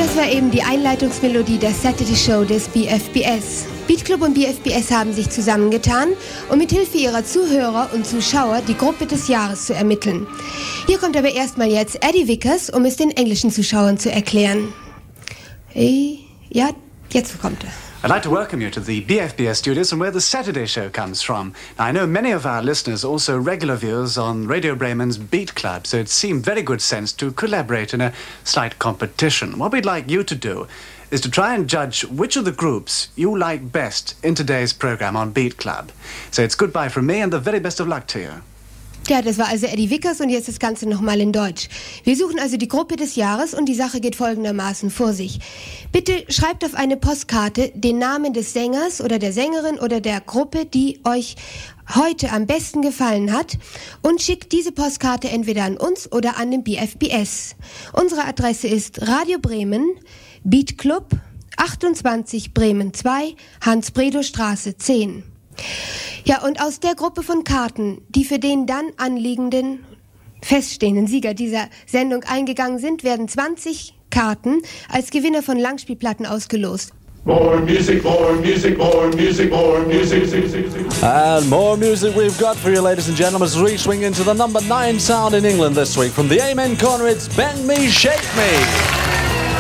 Das war eben die Einleitungsmelodie der Saturday Show des BFBS. Beat Club und BFBS haben sich zusammengetan, um mit Hilfe ihrer Zuhörer und Zuschauer die Gruppe des Jahres zu ermitteln. Hier kommt aber erstmal jetzt Eddie Vickers, um es den englischen Zuschauern zu erklären. Ja, jetzt kommt er. I'd like to welcome you to the BFBS studios and where the Saturday Show comes from. Now, I know many of our listeners are also regular viewers on Radio Bremen's Beat Club, so it seemed very good sense to collaborate in a slight competition. What we'd like you to do is to try and judge which of the groups you like best in today's program on Beat Club. So it's goodbye from me and the very best of luck to you. Ja, das war also Eddie Vickers und jetzt das Ganze nochmal in Deutsch. Wir suchen also die Gruppe des Jahres und die Sache geht folgendermaßen vor sich. Bitte schreibt auf eine Postkarte den Namen des Sängers oder der Sängerin oder der Gruppe, die euch heute am besten gefallen hat und schickt diese Postkarte entweder an uns oder an den BFBS. Unsere Adresse ist Radio Bremen, Beat Club, 28 Bremen 2, Hans-Bredow-Straße 10. Ja, und aus der Gruppe von Karten, die für den dann anliegenden, feststehenden Sieger dieser Sendung eingegangen sind, werden 20 Karten als Gewinner von Langspielplatten ausgelost. More music, more music, more music, more music. And more music we've got for you, ladies and gentlemen, as we swing into the number 9 sound in England this week. From the Amen corner, it's Bend Me, Shake Me.